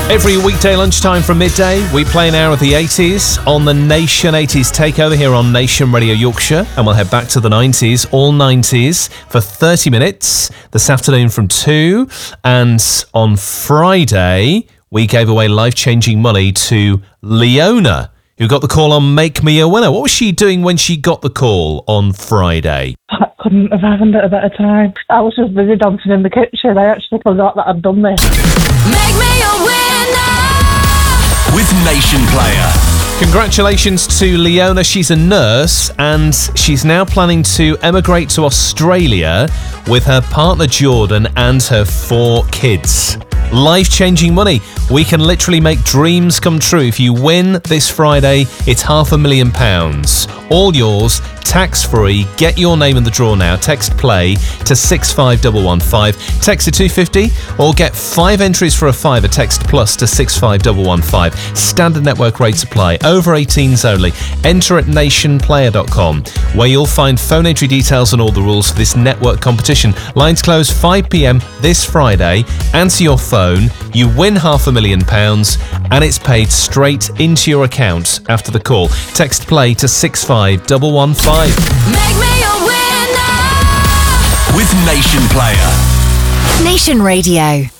Every weekday lunchtime from midday, we play an hour of the 80s on the Nation 80s Takeover here on Nation Radio Yorkshire. And we'll head back to the 90s, all 90s, for 30 minutes this afternoon from 2. And on Friday, we gave away life-changing money to Leona, who got the call on Make Me a Winner. What was she doing when she got the call on Friday? I couldn't have happened at a better time. I was just busy dancing in the kitchen. I actually forgot that I'd done this. Make me a winner with Nation Player. Congratulations to Leona. She's a nurse and she's now planning to emigrate to Australia with her partner Jordan and her 4 kids. Life-changing money. We can literally make dreams come true. If you win this Friday, it's £500,000. All yours, tax-free. Get your name in the draw now. Text PLAY to 65115. Text to 250 or get 5 entries for a £5. Text plus to 65115. Standard network rates apply. Over 18s only. Enter at nationplayer.com, where you'll find phone entry details and all the rules for this network competition. Lines close 5 p.m. this Friday. Answer your phone. You win £500,000 and it's paid straight into your account after the call. Text PLAY to 65115. Make me a winner with Nation Player. Nation Radio.